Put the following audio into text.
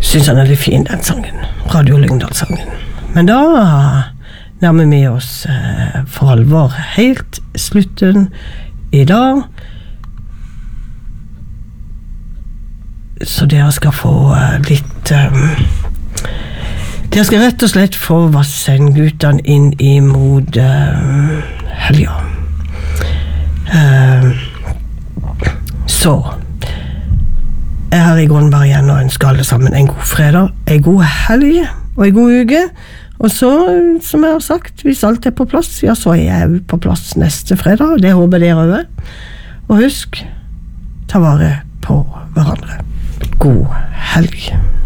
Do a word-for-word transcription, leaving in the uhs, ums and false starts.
synes han er litt fin, den sangen. Radio Lyngdal-sangen. Men da nærmer vi oss eh, for alvor helt slutten i dag. Så dere skal få uh, litt um, dere skal rett og slett få Vassendgutene inn imot uh, helga. Uh, så jeg har i grunnen bare igjen å ønske alle sammen en god fredag, en god helg og en god uke. Og så, som jeg har sagt, hvis alt er på plass, ja, så er jeg på plass neste fredag. Det håper dere også. Og husk, ta vare på hverandre. God helg.